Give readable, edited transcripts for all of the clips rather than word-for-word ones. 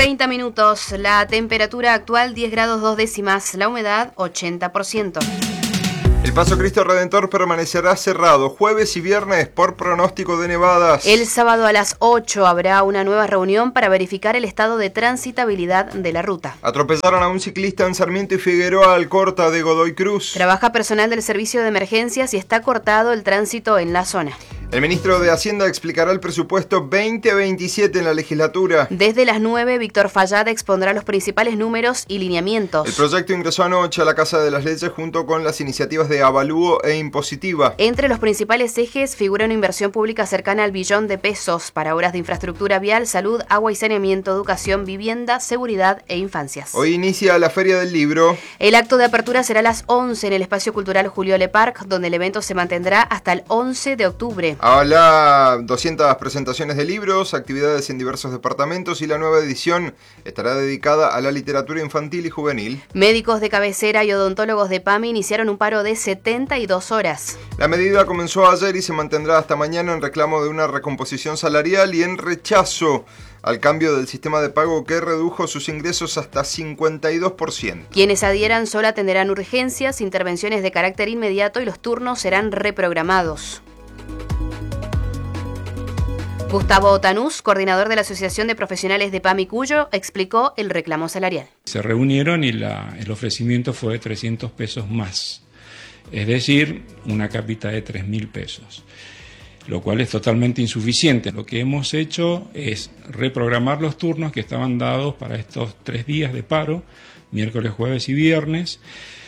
30 minutos, la temperatura actual 10 grados 2 décimas, la humedad 80%. El Paso Cristo Redentor permanecerá cerrado jueves y viernes por pronóstico de nevadas. El sábado a las 8 habrá una nueva reunión para verificar el estado de transitabilidad de la ruta. Atropellaron a un ciclista en Sarmiento y Figueroa Alcorta de Godoy Cruz. Trabaja personal del servicio de emergencias y está cortado el tránsito en la zona. El ministro de Hacienda explicará el presupuesto 2027 en la legislatura. Desde las 9, Víctor Fallada expondrá los principales números y lineamientos. El proyecto ingresó anoche a la Casa de las Leyes junto con las iniciativas de avalúo e impositiva. Entre los principales ejes figura una inversión pública cercana al billón de pesos para obras de infraestructura vial, salud, agua y saneamiento, educación, vivienda, seguridad e infancias. Hoy inicia la Feria del Libro. El acto de apertura será a las 11 en el Espacio Cultural Julio Le Parc, donde el evento se mantendrá hasta el 11 de octubre. Habrá 200 presentaciones de libros, actividades en diversos departamentos y la nueva edición estará dedicada a la literatura infantil y juvenil. Médicos de cabecera y odontólogos de PAMI iniciaron un paro de 72 horas. La medida comenzó ayer y se mantendrá hasta mañana en reclamo de una recomposición salarial y en rechazo al cambio del sistema de pago que redujo sus ingresos hasta 52%. Quienes adhieran solo atenderán urgencias, intervenciones de carácter inmediato y los turnos serán reprogramados. Gustavo Otanús, coordinador de la Asociación de Profesionales de PAMI Cuyo, explicó el reclamo salarial. Se reunieron y el ofrecimiento fue de 300 pesos más, es decir, una cápita de 3.000 pesos, lo cual es totalmente insuficiente. Lo que hemos hecho es reprogramar los turnos que estaban dados para estos 3 días de paro, miércoles, jueves y viernes,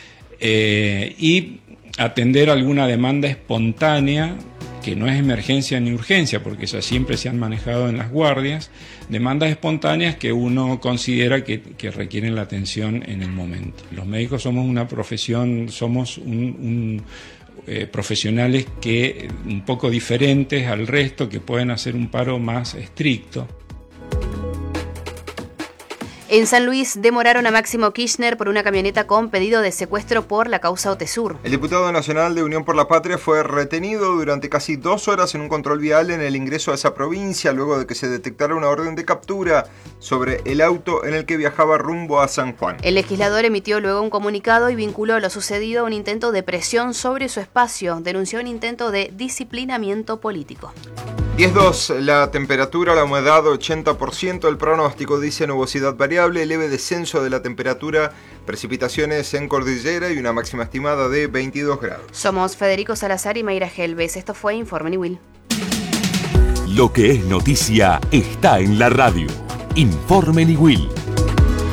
y atender alguna demanda espontánea que no es emergencia ni urgencia, porque esas siempre se han manejado en las guardias, demandas espontáneas que uno considera que requieren la atención en el momento. Los médicos somos una profesión, somos profesionales que un poco diferentes al resto, que pueden hacer un paro más estricto. En San Luis demoraron a Máximo Kirchner por una camioneta con pedido de secuestro por la causa Otesur. El diputado nacional de Unión por la Patria fue retenido durante casi 2 horas en un control vial en el ingreso a esa provincia, luego de que se detectara una orden de captura sobre el auto en el que viajaba rumbo a San Juan. El legislador emitió luego un comunicado y vinculó lo sucedido a un intento de presión sobre su espacio. Denunció un intento de disciplinamiento político. 10.2, la temperatura, la humedad 80%, el pronóstico dice nubosidad variable, leve descenso de la temperatura, precipitaciones en cordillera y una máxima estimada de 22 grados. Somos Federico Salazar y Mayra Helves. Esto fue Informe Niwil. Lo que es noticia está en la radio. Informe Niwil.